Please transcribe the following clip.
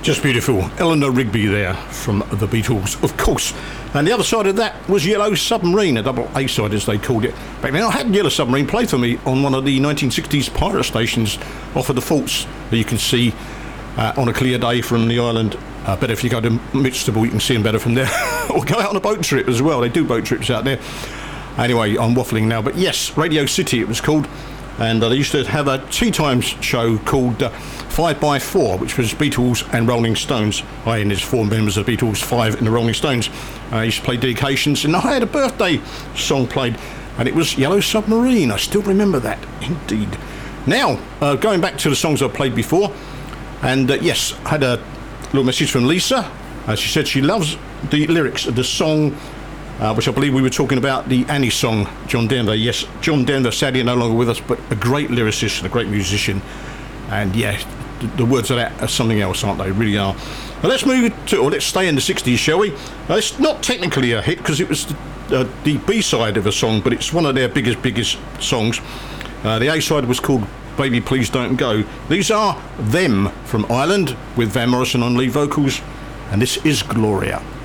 Just beautiful. Eleanor Rigby there from the Beatles, of course. And the other side of that was Yellow Submarine, a double A-side as they called it back then. I had Yellow Submarine play for me on one of the 1960s pirate stations off of the forts that you can see on a clear day from the island. Better if you go to Mitchell, you can see them better from there. Or go out on a boat trip as well. They do boat trips out there. Anyway, I'm waffling now. But yes, Radio City it was called. And they used to have a tea times show called 5x4, which was Beatles and Rolling Stones. And there's 4 members of the Beatles, 5 in the Rolling Stones. I used to play dedications, and I had a birthday song played, and it was Yellow Submarine. I still remember that, indeed. Now, going back to the songs I played before, and yes, I had a little message from Lisa. She said she loves the lyrics of the song, which I believe we were talking about, the Annie song, John Denver. Yes, John Denver, sadly no longer with us, but a great lyricist and a great musician. And yeah, the words of that are something else, aren't they? Really are. Now let's move to, or let's stay in the 60s, shall we? It's not technically a hit because it was the B-side of a song, but it's one of their biggest songs. The A-side was called Baby Please Don't Go. These are Them from Ireland with Van Morrison on lead vocals, and this is Gloria.